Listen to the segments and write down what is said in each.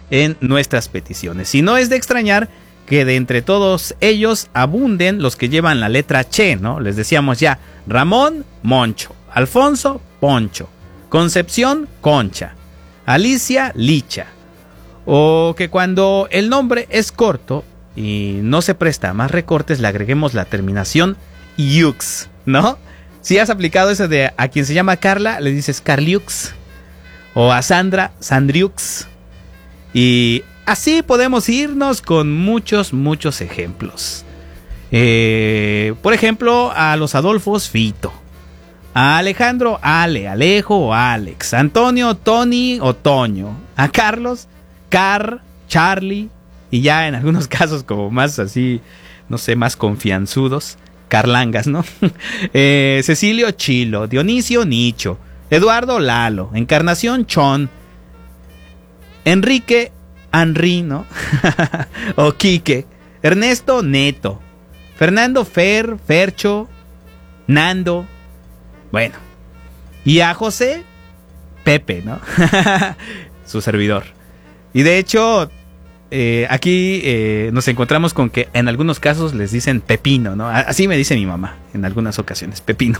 en nuestras peticiones. Y no es de extrañar que de entre todos ellos abunden los que llevan la letra Che, ¿no? Les decíamos ya, Ramón, Moncho, Alfonso, Poncho, Concepción, Concha, Alicia, Licha. O que cuando el nombre es corto y no se presta a más recortes, le agreguemos la terminación Yux, ¿no? Si has aplicado eso de a quien se llama Carla, le dices Carliux. O a Sandra, Sandriux. Y así podemos irnos con muchos ejemplos. Por ejemplo, a los Adolfos, Fito. A Alejandro, Ale, Alejo o Alex. A Antonio, Tony o Toño. A Carlos, Car, Charlie. Y ya en algunos casos como más así, no sé, más confianzudos, Carlangas, ¿no? Cecilio, Chilo. Dionisio, Nicho. Eduardo, Lalo. Encarnación, Chon. Enrique, Henry, ¿no? O Quique. Ernesto, Neto. Fernando, Fer, Fercho. Nando. Bueno. Y a José, Pepe, ¿no? Su servidor. Y de hecho, aquí nos encontramos con que en algunos casos les dicen Pepino, ¿no? Así me dice mi mamá en algunas ocasiones, Pepino.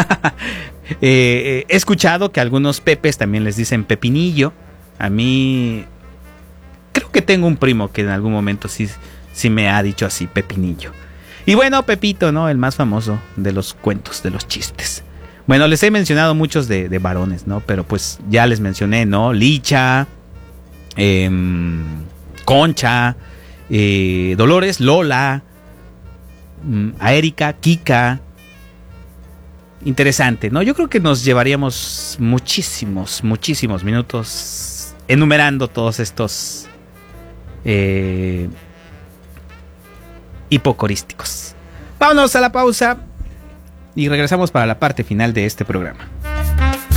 He escuchado que a algunos Pepes también les dicen Pepinillo. A mí creo que tengo un primo que en algún momento sí me ha dicho así, Pepinillo. Y bueno, Pepito, ¿no? El más famoso de los cuentos, de los chistes. Bueno, les he mencionado muchos de varones, ¿no? Pero pues ya les mencioné, ¿no? Licha, Concha, Dolores, Lola, a Erika, Kika. Interesante, ¿no? Yo creo que nos llevaríamos muchísimos minutos enumerando todos estos hipocorísticos. Vámonos a la pausa y regresamos para la parte final de este programa.